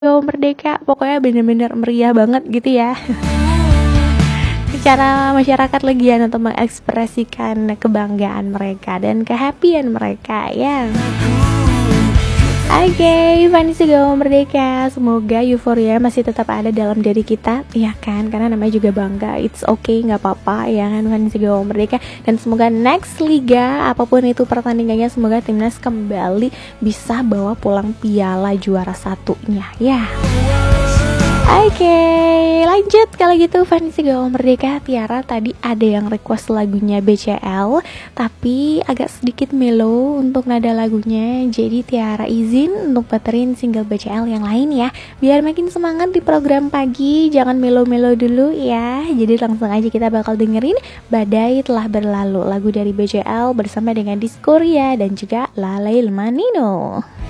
Merdeka, pokoknya bener-bener meriah banget gitu ya. Cara masyarakat legian untuk mengekspresikan kebanggaan mereka dan kehappyan mereka ya. Oke, Fanny Segala Merdeka. Semoga euforia masih tetap ada dalam diri kita, ya kan? Karena namanya juga bangga. It's okay, nggak apa-apa, ya kan? Fanny Segala Merdeka. Dan semoga next liga, apapun itu pertandingannya, semoga timnas kembali bisa bawa pulang piala juara satunya, ya. Oke, lanjut kalau gitu Fanny Segala Merdeka. Tiara tadi ada yang request lagunya BCL, tapi agak sedikit mellow untuk nada lagunya. Jadi Tiara izin untuk puterin single BCL yang lain ya, biar makin semangat di program pagi. Jangan mellow-mellow dulu ya. Jadi langsung aja kita bakal dengerin Badai Telah Berlalu, lagu dari BCL bersama dengan Diskoria dan juga Lale Manino.